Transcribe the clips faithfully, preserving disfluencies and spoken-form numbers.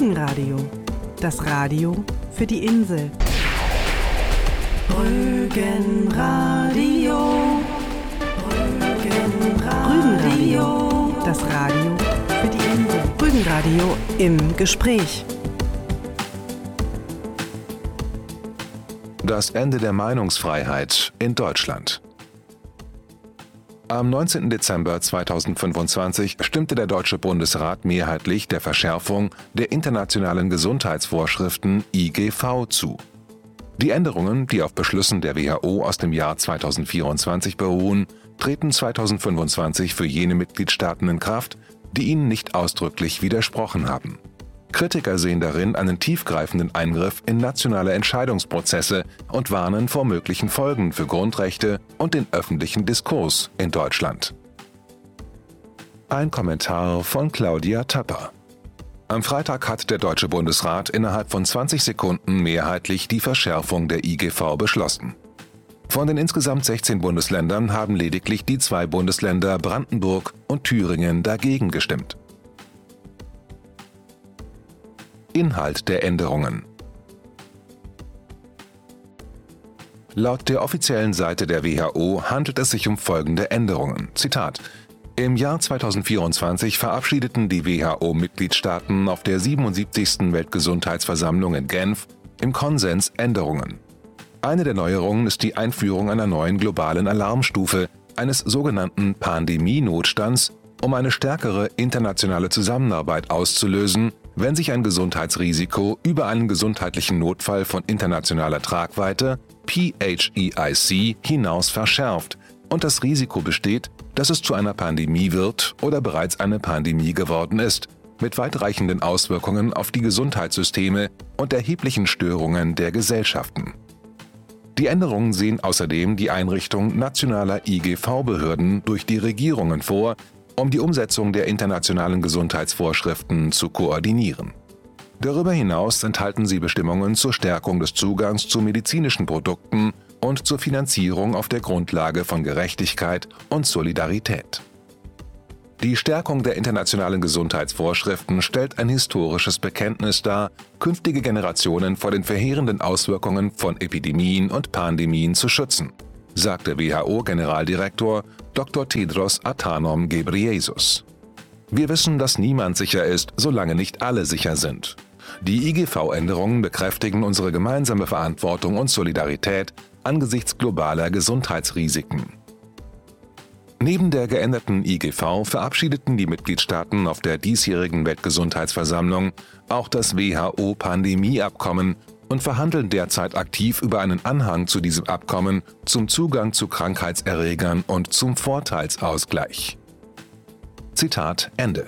Rügenradio, das Radio für die Insel. Rügenradio, Rügenradio, das Radio für die Insel. Rügenradio im Gespräch. Das Ende der Meinungsfreiheit in Deutschland. Am neunzehnten Dezember zweitausendfünfundzwanzig stimmte der Deutsche Bundesrat mehrheitlich der Verschärfung der internationalen Gesundheitsvorschriften I G V zu. Die Änderungen, die auf Beschlüssen der W H O aus dem Jahr zweitausendvierundzwanzig beruhen, treten zweitausendfünfundzwanzig für jene Mitgliedstaaten in Kraft, die ihnen nicht ausdrücklich widersprochen haben. Kritiker sehen darin einen tiefgreifenden Eingriff in nationale Entscheidungsprozesse und warnen vor möglichen Folgen für Grundrechte und den öffentlichen Diskurs in Deutschland. Ein Kommentar von Claudia Töpper. Am Freitag hat der Deutsche Bundesrat innerhalb von zwanzig Sekunden mehrheitlich die Verschärfung der I G V beschlossen. Von den insgesamt sechzehn Bundesländern haben lediglich die zwei Bundesländer Brandenburg und Thüringen dagegen gestimmt. Inhalt der Änderungen. Laut der offiziellen Seite der W H O handelt es sich um folgende Änderungen. Zitat: Im Jahr zweitausendvierundzwanzig verabschiedeten die W H O-Mitgliedstaaten auf der siebenundsiebzigsten Weltgesundheitsversammlung in Genf im Konsens Änderungen. Eine der Neuerungen ist die Einführung einer neuen globalen Alarmstufe, eines sogenannten Pandemienotstands, um eine stärkere internationale Zusammenarbeit auszulösen, wenn sich ein Gesundheitsrisiko über einen gesundheitlichen Notfall von internationaler Tragweite, P H E I C, hinaus verschärft und das Risiko besteht, dass es zu einer Pandemie wird oder bereits eine Pandemie geworden ist, mit weitreichenden Auswirkungen auf die Gesundheitssysteme und erheblichen Störungen der Gesellschaften. Die Änderungen sehen außerdem die Einrichtung nationaler I G V-Behörden durch die Regierungen vor, um die Umsetzung der internationalen Gesundheitsvorschriften zu koordinieren. Darüber hinaus enthalten sie Bestimmungen zur Stärkung des Zugangs zu medizinischen Produkten und zur Finanzierung auf der Grundlage von Gerechtigkeit und Solidarität. Die Stärkung der internationalen Gesundheitsvorschriften stellt ein historisches Bekenntnis dar, künftige Generationen vor den verheerenden Auswirkungen von Epidemien und Pandemien zu schützen, sagte W H O-Generaldirektor Doktor Tedros Adhanom Ghebreyesus. Wir wissen, dass niemand sicher ist, solange nicht alle sicher sind. Die I G V-Änderungen bekräftigen unsere gemeinsame Verantwortung und Solidarität angesichts globaler Gesundheitsrisiken. Neben der geänderten I G V verabschiedeten die Mitgliedstaaten auf der diesjährigen Weltgesundheitsversammlung auch das W H O-Pandemieabkommen und verhandeln derzeit aktiv über einen Anhang zu diesem Abkommen zum Zugang zu Krankheitserregern und zum Vorteilsausgleich. Zitat Ende.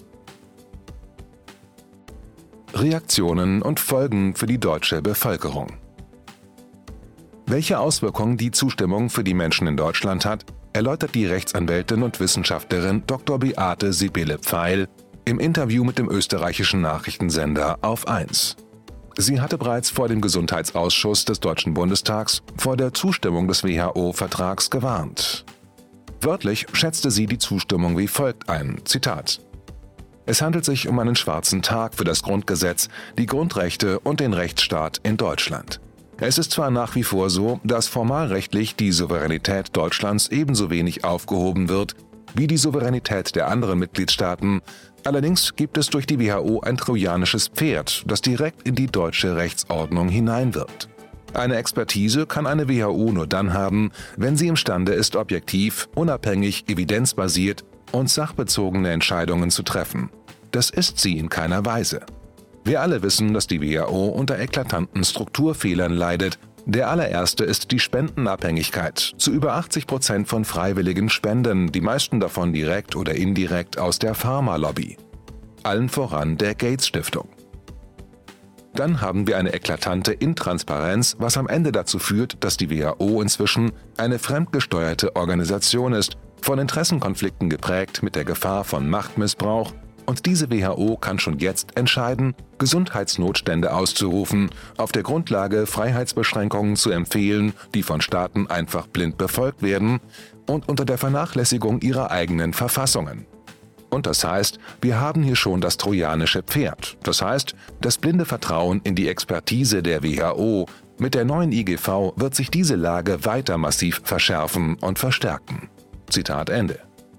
Reaktionen und Folgen für die deutsche Bevölkerung. Welche Auswirkungen die Zustimmung für die Menschen in Deutschland hat, erläutert die Rechtsanwältin und Wissenschaftlerin Doktor Beate Sibylle Pfeil im Interview mit dem österreichischen Nachrichtensender Auf eins. Sie hatte bereits vor dem Gesundheitsausschuss des Deutschen Bundestags vor der Zustimmung des W H O-Vertrags gewarnt. Wörtlich schätzte sie die Zustimmung wie folgt ein, Zitat: Es handelt sich um einen schwarzen Tag für das Grundgesetz, die Grundrechte und den Rechtsstaat in Deutschland. Es ist zwar nach wie vor so, dass formalrechtlich die Souveränität Deutschlands ebenso wenig aufgehoben wird wie die Souveränität der anderen Mitgliedstaaten, allerdings gibt es durch die W H O ein trojanisches Pferd, das direkt in die deutsche Rechtsordnung hineinwirkt. Eine Expertise kann eine W H O nur dann haben, wenn sie imstande ist, objektiv, unabhängig, evidenzbasiert und sachbezogene Entscheidungen zu treffen. Das ist sie in keiner Weise. Wir alle wissen, dass die W H O unter eklatanten Strukturfehlern leidet. Der allererste ist die Spendenabhängigkeit. Zu über achtzig Prozent von freiwilligen Spenden, die meisten davon direkt oder indirekt aus der Pharmalobby. Allen voran der Gates-Stiftung. Dann haben wir eine eklatante Intransparenz, was am Ende dazu führt, dass die W H O inzwischen eine fremdgesteuerte Organisation ist, von Interessenkonflikten geprägt mit der Gefahr von Machtmissbrauch, und diese W H O kann schon jetzt entscheiden, Gesundheitsnotstände auszurufen, auf der Grundlage Freiheitsbeschränkungen zu empfehlen, die von Staaten einfach blind befolgt werden, und unter der Vernachlässigung ihrer eigenen Verfassungen. Und das heißt, wir haben hier schon das trojanische Pferd. Das heißt, das blinde Vertrauen in die Expertise der W H O. Mit der neuen I G V wird sich diese Lage weiter massiv verschärfen und verstärken. Zitat Ende.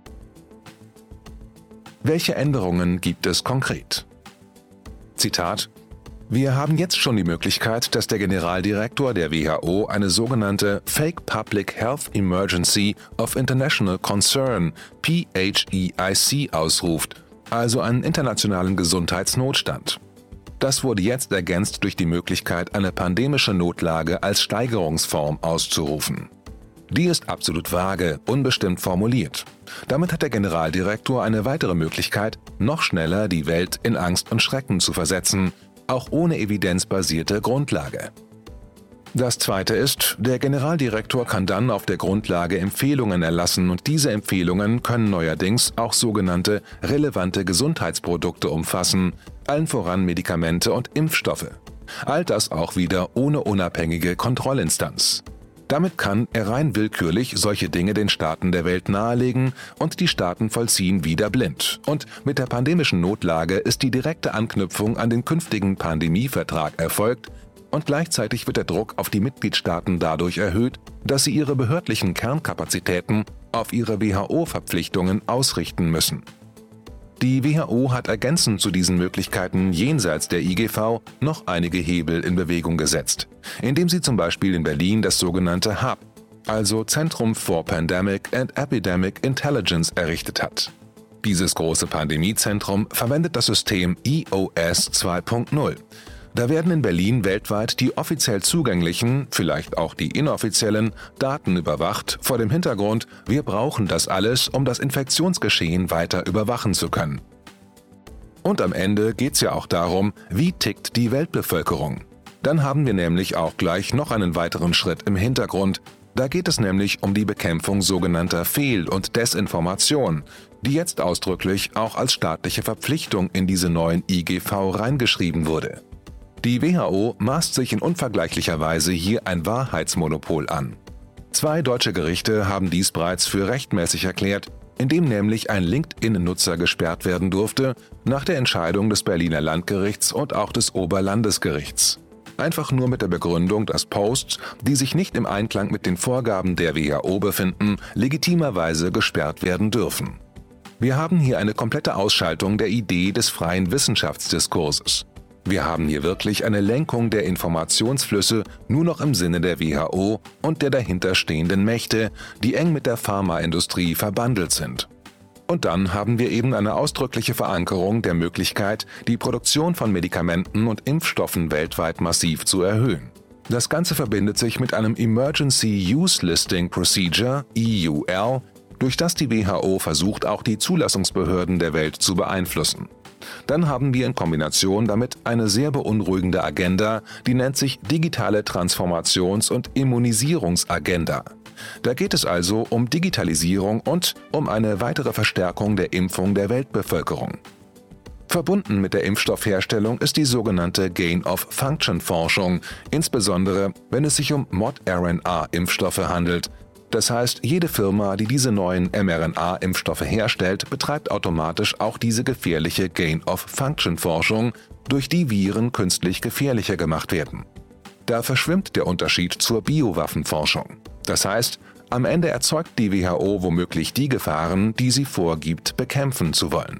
Welche Änderungen gibt es konkret? Zitat: Wir haben jetzt schon die Möglichkeit, dass der Generaldirektor der W H O eine sogenannte Fake Public Health Emergency of International Concern (P H E I C) ausruft, also einen internationalen Gesundheitsnotstand. Das wurde jetzt ergänzt durch die Möglichkeit, eine pandemische Notlage als Steigerungsform auszurufen. Die ist absolut vage, unbestimmt formuliert. Damit hat der Generaldirektor eine weitere Möglichkeit, noch schneller die Welt in Angst und Schrecken zu versetzen, auch ohne evidenzbasierte Grundlage. Das Zweite ist, der Generaldirektor kann dann auf der Grundlage Empfehlungen erlassen und diese Empfehlungen können neuerdings auch sogenannte relevante Gesundheitsprodukte umfassen, allen voran Medikamente und Impfstoffe. All das auch wieder ohne unabhängige Kontrollinstanz. Damit kann er rein willkürlich solche Dinge den Staaten der Welt nahelegen und die Staaten vollziehen wieder blind. Und mit der pandemischen Notlage ist die direkte Anknüpfung an den künftigen Pandemievertrag erfolgt und gleichzeitig wird der Druck auf die Mitgliedstaaten dadurch erhöht, dass sie ihre behördlichen Kernkapazitäten auf ihre W H O-Verpflichtungen ausrichten müssen. Die W H O hat ergänzend zu diesen Möglichkeiten jenseits der I G V noch einige Hebel in Bewegung gesetzt, indem sie zum Beispiel in Berlin das sogenannte H U B, also Zentrum for Pandemic and Epidemic Intelligence, errichtet hat. Dieses große Pandemiezentrum verwendet das System I O S zwei Punkt null. Da werden in Berlin weltweit die offiziell zugänglichen, vielleicht auch die inoffiziellen, Daten überwacht, vor dem Hintergrund, wir brauchen das alles, um das Infektionsgeschehen weiter überwachen zu können. Und am Ende geht es ja auch darum, wie tickt die Weltbevölkerung. Dann haben wir nämlich auch gleich noch einen weiteren Schritt im Hintergrund. Da geht es nämlich um die Bekämpfung sogenannter Fehl- und Desinformation, die jetzt ausdrücklich auch als staatliche Verpflichtung in diese neuen I G V reingeschrieben wurde. Die W H O maßt sich in unvergleichlicher Weise hier ein Wahrheitsmonopol an. Zwei deutsche Gerichte haben dies bereits für rechtmäßig erklärt, indem nämlich ein LinkedIn-Nutzer gesperrt werden durfte, nach der Entscheidung des Berliner Landgerichts und auch des Oberlandesgerichts. Einfach nur mit der Begründung, dass Posts, die sich nicht im Einklang mit den Vorgaben der W H O befinden, legitimerweise gesperrt werden dürfen. Wir haben hier eine komplette Ausschaltung der Idee des freien Wissenschaftsdiskurses. Wir haben hier wirklich eine Lenkung der Informationsflüsse nur noch im Sinne der W H O und der dahinterstehenden Mächte, die eng mit der Pharmaindustrie verbandelt sind. Und dann haben wir eben eine ausdrückliche Verankerung der Möglichkeit, die Produktion von Medikamenten und Impfstoffen weltweit massiv zu erhöhen. Das Ganze verbindet sich mit einem Emergency Use Listing Procedure, E U L, durch das die W H O versucht, auch die Zulassungsbehörden der Welt zu beeinflussen. Dann haben wir in Kombination damit eine sehr beunruhigende Agenda, die nennt sich digitale Transformations- und Immunisierungsagenda. Da geht es also um Digitalisierung und um eine weitere Verstärkung der Impfung der Weltbevölkerung. Verbunden mit der Impfstoffherstellung ist die sogenannte Gain-of-Function-Forschung, insbesondere wenn es sich um mRNA-Impfstoffe handelt. Das heißt, jede Firma, die diese neuen mRNA-Impfstoffe herstellt, betreibt automatisch auch diese gefährliche Gain-of-Function-Forschung, durch die Viren künstlich gefährlicher gemacht werden. Da verschwimmt der Unterschied zur Biowaffenforschung. Das heißt, am Ende erzeugt die W H O womöglich die Gefahren, die sie vorgibt, bekämpfen zu wollen.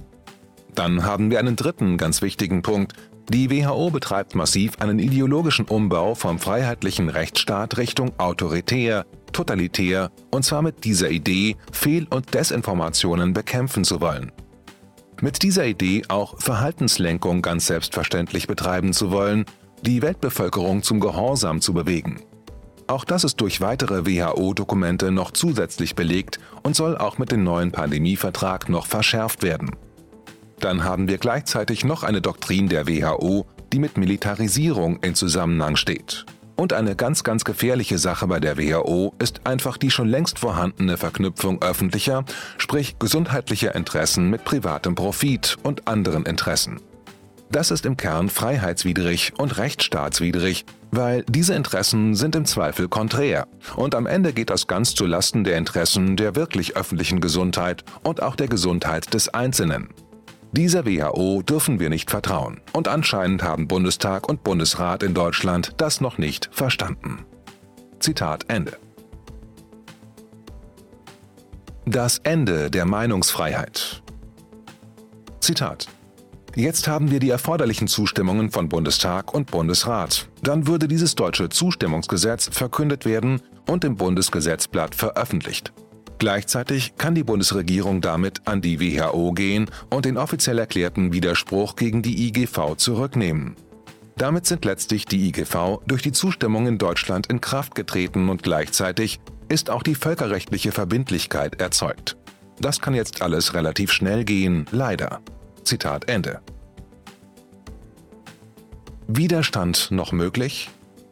Dann haben wir einen dritten ganz wichtigen Punkt. Die W H O betreibt massiv einen ideologischen Umbau vom freiheitlichen Rechtsstaat Richtung autoritär, totalitär, und zwar mit dieser Idee, Fehl- und Desinformationen bekämpfen zu wollen. Mit dieser Idee auch Verhaltenslenkung ganz selbstverständlich betreiben zu wollen, die Weltbevölkerung zum Gehorsam zu bewegen. Auch das ist durch weitere W H O-Dokumente noch zusätzlich belegt und soll auch mit dem neuen Pandemievertrag noch verschärft werden. Dann haben wir gleichzeitig noch eine Doktrin der W H O, die mit Militarisierung in Zusammenhang steht. Und eine ganz, ganz gefährliche Sache bei der W H O ist einfach die schon längst vorhandene Verknüpfung öffentlicher, sprich gesundheitlicher Interessen mit privatem Profit und anderen Interessen. Das ist im Kern freiheitswidrig und rechtsstaatswidrig, weil diese Interessen sind im Zweifel konträr. Und am Ende geht das ganz zu Lasten der Interessen der wirklich öffentlichen Gesundheit und auch der Gesundheit des Einzelnen. Dieser W H O dürfen wir nicht vertrauen. Und anscheinend haben Bundestag und Bundesrat in Deutschland das noch nicht verstanden. Zitat Ende. Das Ende der Meinungsfreiheit. Zitat: Jetzt haben wir die erforderlichen Zustimmungen von Bundestag und Bundesrat. Dann würde dieses deutsche Zustimmungsgesetz verkündet werden und im Bundesgesetzblatt veröffentlicht. Gleichzeitig kann die Bundesregierung damit an die W H O gehen und den offiziell erklärten Widerspruch gegen die I G V zurücknehmen. Damit sind letztlich die I G V durch die Zustimmung in Deutschland in Kraft getreten und gleichzeitig ist auch die völkerrechtliche Verbindlichkeit erzeugt. Das kann jetzt alles relativ schnell gehen, leider. Zitat Ende. Widerstand noch möglich?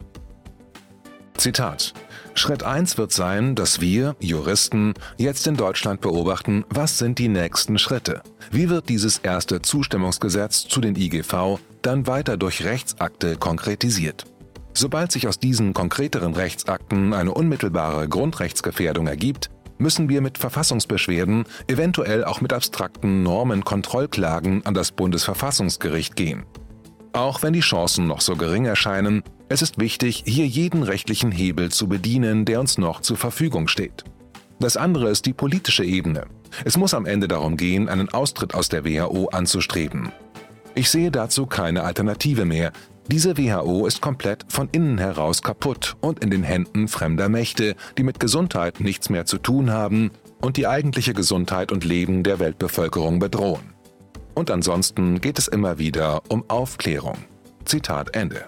Zitat: Schritt eins wird sein, dass wir, Juristen, jetzt in Deutschland beobachten, was sind die nächsten Schritte? Wie wird dieses erste Zustimmungsgesetz zu den I G V dann weiter durch Rechtsakte konkretisiert? Sobald sich aus diesen konkreteren Rechtsakten eine unmittelbare Grundrechtsgefährdung ergibt, müssen wir mit Verfassungsbeschwerden, eventuell auch mit abstrakten Normenkontrollklagen an das Bundesverfassungsgericht gehen. Auch wenn die Chancen noch so gering erscheinen, es ist wichtig, hier jeden rechtlichen Hebel zu bedienen, der uns noch zur Verfügung steht. Das andere ist die politische Ebene. Es muss am Ende darum gehen, einen Austritt aus der W H O anzustreben. Ich sehe dazu keine Alternative mehr. Diese W H O ist komplett von innen heraus kaputt und in den Händen fremder Mächte, die mit Gesundheit nichts mehr zu tun haben und die eigentliche Gesundheit und Leben der Weltbevölkerung bedrohen. Und ansonsten geht es immer wieder um Aufklärung. Zitat Ende.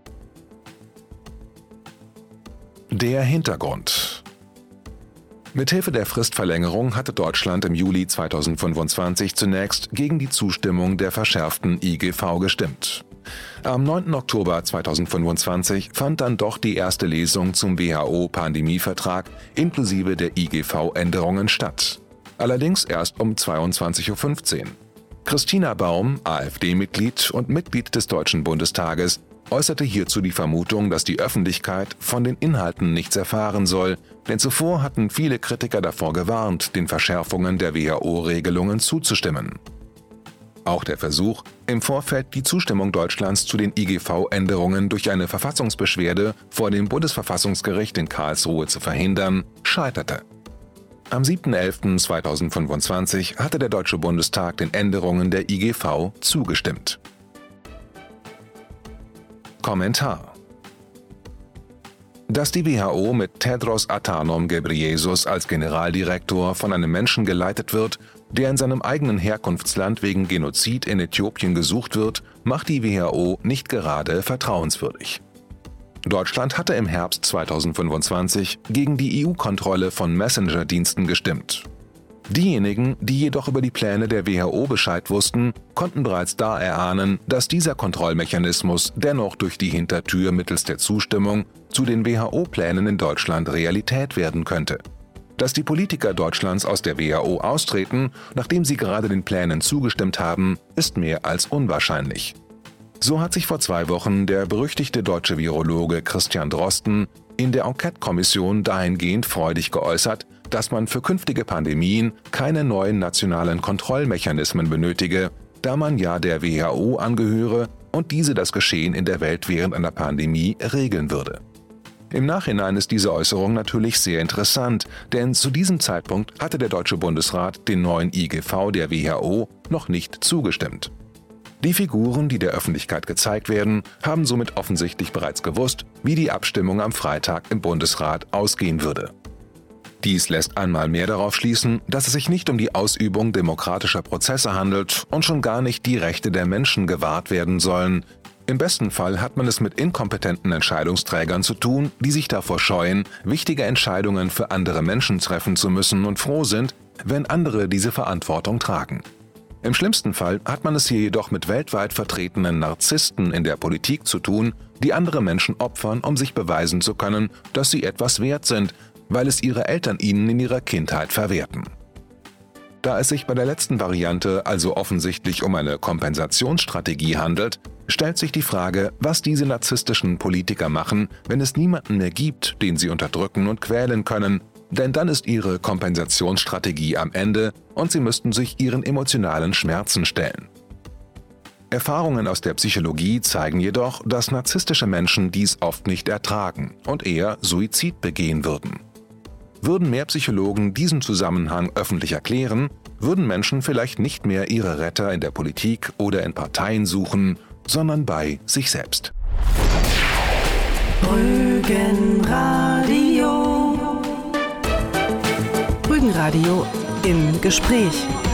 Der Hintergrund. Mithilfe der Fristverlängerung hatte Deutschland im Juli zweitausendfünfundzwanzig zunächst gegen die Zustimmung der verschärften I G V gestimmt. Am neunten Oktober zweitausendfünfundzwanzig fand dann doch die erste Lesung zum W H O-Pandemievertrag inklusive der I G V-Änderungen statt. Allerdings erst um zweiundzwanzig Uhr fünfzehn. Christina Baum, AfD-Mitglied und Mitglied des Deutschen Bundestages, äußerte hierzu die Vermutung, dass die Öffentlichkeit von den Inhalten nichts erfahren soll, denn zuvor hatten viele Kritiker davor gewarnt, den Verschärfungen der W H O-Regelungen zuzustimmen. Auch der Versuch, im Vorfeld die Zustimmung Deutschlands zu den I G V-Änderungen durch eine Verfassungsbeschwerde vor dem Bundesverfassungsgericht in Karlsruhe zu verhindern, scheiterte. Am siebten elften zweitausendfünfundzwanzig hatte der Deutsche Bundestag den Änderungen der I G V zugestimmt. Kommentar: Dass die W H O mit Tedros Adhanom Ghebreyesus als Generaldirektor von einem Menschen geleitet wird, der in seinem eigenen Herkunftsland wegen Genozid in Äthiopien gesucht wird, macht die W H O nicht gerade vertrauenswürdig. Deutschland hatte im Herbst zweitausendfünfundzwanzig gegen die E U-Kontrolle von Messenger-Diensten gestimmt. Diejenigen, die jedoch über die Pläne der W H O Bescheid wussten, konnten bereits da erahnen, dass dieser Kontrollmechanismus dennoch durch die Hintertür mittels der Zustimmung zu den W H O-Plänen in Deutschland Realität werden könnte. Dass die Politiker Deutschlands aus der W H O austreten, nachdem sie gerade den Plänen zugestimmt haben, ist mehr als unwahrscheinlich. So hat sich vor zwei Wochen der berüchtigte deutsche Virologe Christian Drosten in der Enquete-Kommission dahingehend freudig geäußert, dass man für künftige Pandemien keine neuen nationalen Kontrollmechanismen benötige, da man ja der W H O angehöre und diese das Geschehen in der Welt während einer Pandemie regeln würde. Im Nachhinein ist diese Äußerung natürlich sehr interessant, denn zu diesem Zeitpunkt hatte der Deutsche Bundesrat den neuen I G V der W H O noch nicht zugestimmt. Die Figuren, die der Öffentlichkeit gezeigt werden, haben somit offensichtlich bereits gewusst, wie die Abstimmung am Freitag im Bundesrat ausgehen würde. Dies lässt einmal mehr darauf schließen, dass es sich nicht um die Ausübung demokratischer Prozesse handelt und schon gar nicht die Rechte der Menschen gewahrt werden sollen. Im besten Fall hat man es mit inkompetenten Entscheidungsträgern zu tun, die sich davor scheuen, wichtige Entscheidungen für andere Menschen treffen zu müssen und froh sind, wenn andere diese Verantwortung tragen. Im schlimmsten Fall hat man es hier jedoch mit weltweit vertretenen Narzissten in der Politik zu tun, die andere Menschen opfern, um sich beweisen zu können, dass sie etwas wert sind, weil es ihre Eltern ihnen in ihrer Kindheit verwehrten. Da es sich bei der letzten Variante also offensichtlich um eine Kompensationsstrategie handelt, stellt sich die Frage, was diese narzisstischen Politiker machen, wenn es niemanden mehr gibt, den sie unterdrücken und quälen können, denn dann ist ihre Kompensationsstrategie am Ende und sie müssten sich ihren emotionalen Schmerzen stellen. Erfahrungen aus der Psychologie zeigen jedoch, dass narzisstische Menschen dies oft nicht ertragen und eher Suizid begehen würden. Würden mehr Psychologen diesen Zusammenhang öffentlich erklären, würden Menschen vielleicht nicht mehr ihre Retter in der Politik oder in Parteien suchen, sondern bei sich selbst. Rügenradio. Rügenradio im Gespräch.